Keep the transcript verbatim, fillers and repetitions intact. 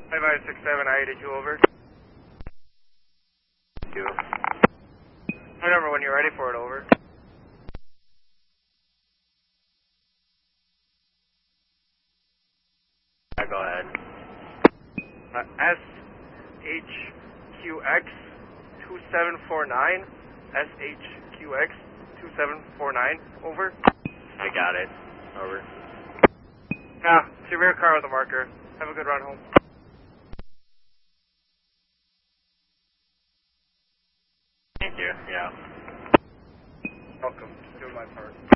five five six seven, I eighty-two, over. Two. My number when you're ready for it, over. Yeah, go ahead. Uh, S H Q X two seven four nine, S H Q X two seven four nine, over. I got it. Over. Ah, it's your rear car with a marker. Have a good run home. Thank you, yeah. Welcome. Doing my part.